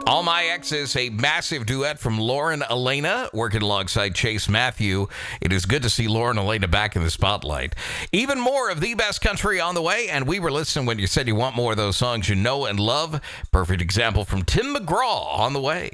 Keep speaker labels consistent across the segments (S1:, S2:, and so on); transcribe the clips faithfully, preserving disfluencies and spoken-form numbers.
S1: All My Exes, a massive duet from Lauren Elena, working alongside Chase Matthew. It is good to see Lauren Elena back in the spotlight. Even more of the best country on the way, and we were listening when you said you want more of those songs you know and love. Perfect example from Tim McGraw on the way.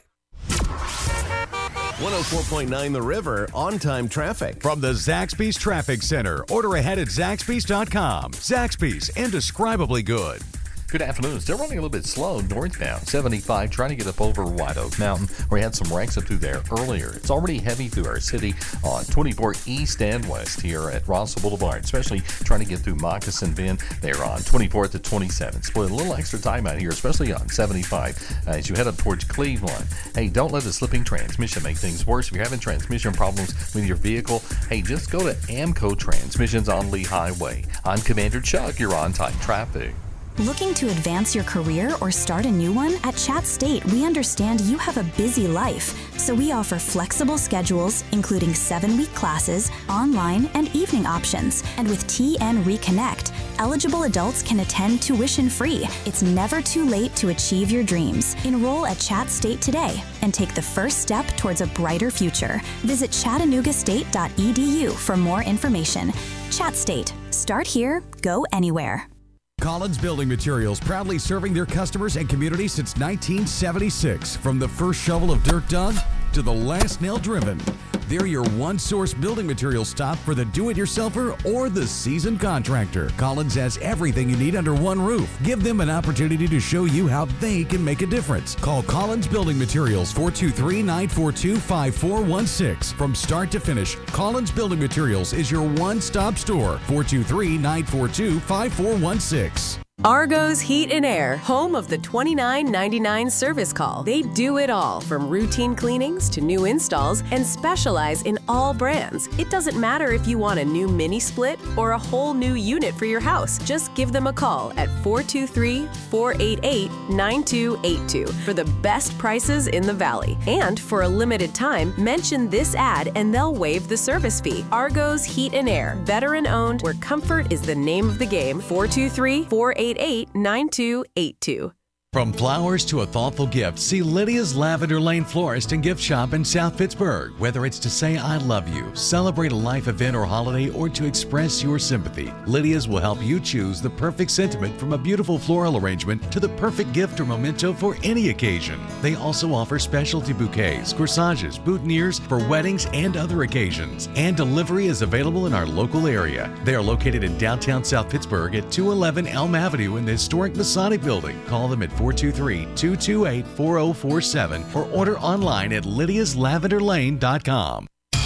S2: one oh four point nine The River, on-time traffic.
S3: From the Zaxby's Traffic Center. Order ahead at Zaxby's dot com. Zaxby's, indescribably good.
S4: Good afternoon. Still running a little bit slow northbound. seventy-five, trying to get up over White Oak Mountain. We had some wrecks up through there earlier. It's already heavy through our city on twenty-four east and west here at Rossville Boulevard, especially trying to get through Moccasin Bend there on twenty-fourth to twenty-seventh. Split a little extra time out here, especially on seventy-five uh, as you head up towards Cleveland. Hey, don't let the slipping transmission make things worse. If you're having transmission problems with your vehicle, hey, just go to Amco Transmissions on Lee Highway. I'm Commander Chuck. You're on time traffic.
S5: Looking to advance your career or start a new one? At Chat State, we understand you have a busy life, so we offer flexible schedules, including seven-week classes, online, and evening options. And with T N Reconnect, eligible adults can attend tuition-free. It's never too late to achieve your dreams. Enroll at Chat State today and take the first step towards a brighter future. Visit chattanooga state dot e d u for more information. Chat State. Start here, go anywhere.
S3: Collins Building Materials, proudly serving their customers and community since nineteen seventy-six. From the first shovel of dirt dug to the last nail driven, they're your one-source building materials stop for the do-it-yourselfer or the seasoned contractor. Collins has everything you need under one roof. Give them an opportunity to show you how they can make a difference. Call Collins Building Materials, four two three, nine four two, five four one six. From start to finish, Collins Building Materials is your one-stop store, four two three, nine four two, five four one six.
S6: Argos Heat and Air, home of the twenty-nine ninety-nine service call. They do it all, from routine cleanings to new installs, and specialize in all brands. It doesn't matter if you want a new mini split or a whole new unit for your house. Just give them a call at four two three, four eight eight, nine two eight two for the best prices in the Valley. And for a limited time, mention this ad and they'll waive the service fee. Argos Heat and Air, veteran owned, where comfort is the name of the game. four two three, four eight eight, nine two eight two.
S3: From flowers to a thoughtful gift, see Lydia's Lavender Lane Florist and Gift Shop in South Pittsburgh. Whether it's to say I love you, celebrate a life event or holiday, or to express your sympathy, Lydia's will help you choose the perfect sentiment, from a beautiful floral arrangement to the perfect gift or memento for any occasion. They also offer specialty bouquets, corsages, boutonnieres for weddings and other occasions. And delivery is available in our local area. They are located in downtown South Pittsburgh at two eleven Elm Avenue in the historic Masonic Building. Call them at four two three, two two eight, four oh four seven or order online at lydias lavender lane dot com.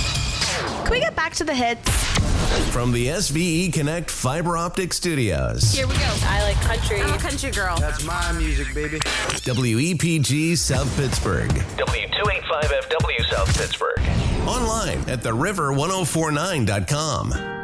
S7: Can we get back to the hits?
S2: From the S V E Connect Fiber Optic Studios.
S7: Here we go. I like country. I'm a country girl.
S8: That's my music, baby.
S2: W E P G South Pittsburgh.
S9: W two eighty-five F W South Pittsburgh.
S2: Online at the river ten forty-nine dot com.